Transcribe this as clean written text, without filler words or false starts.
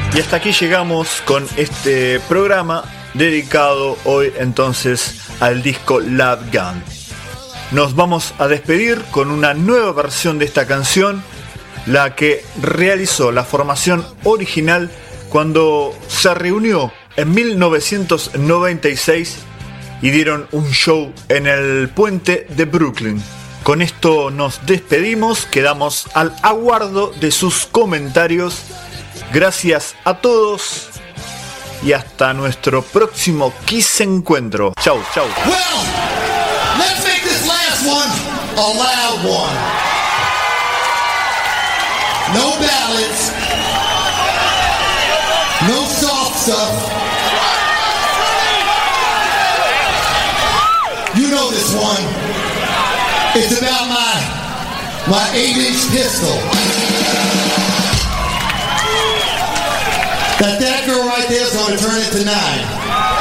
Y hasta aquí llegamos con este programa dedicado hoy entonces al disco Love Gun. Nos vamos a despedir con una nueva versión de esta canción, la que realizó la formación original cuando se reunió en 1996 y dieron un show en el puente de Brooklyn. Con esto nos despedimos, quedamos al aguardo de sus comentarios. Gracias a todos y hasta nuestro próximo Kiss Encuentro. Chau, chau. Well, let's make this last one a loud one. No ballads, no soft stuff. You know this one. It's about my 8-inch pistol. That girl right there is going to turn into 9.